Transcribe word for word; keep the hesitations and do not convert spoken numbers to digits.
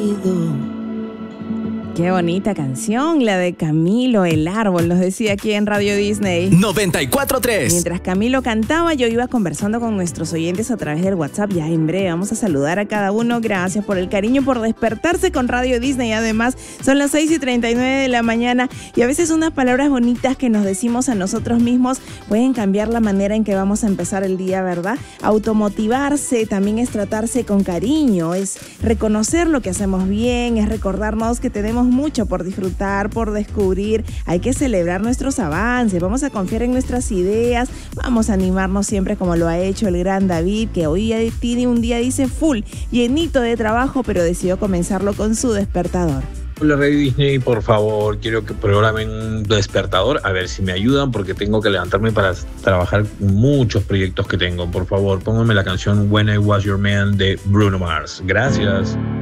oído. Qué bonita canción, la de Camilo, El Árbol, nos decía aquí en Radio Disney. noventa y cuatro punto tres. Mientras Camilo cantaba, yo iba conversando con nuestros oyentes a través del WhatsApp. Ya en breve vamos a saludar a cada uno. Gracias por el cariño, por despertarse con Radio Disney. Además, son las seis y treinta y nueve de la mañana y a veces unas palabras bonitas que nos decimos a nosotros mismos pueden cambiar la manera en que vamos a empezar el día, ¿verdad? Automotivarse también es tratarse con cariño, es reconocer lo que hacemos bien, es recordarnos que tenemos mucho por disfrutar, por descubrir. Hay que celebrar nuestros avances, vamos a confiar en nuestras ideas, vamos a animarnos siempre como lo ha hecho el gran David, que hoy tiene un día, dice, full, llenito de trabajo, pero decidió comenzarlo con su despertador. Hola Radio Disney, por favor, quiero que programen un despertador, a ver si me ayudan porque tengo que levantarme para trabajar muchos proyectos que tengo. Por favor, pónganme la canción When I Was Your Man de Bruno Mars. Gracias.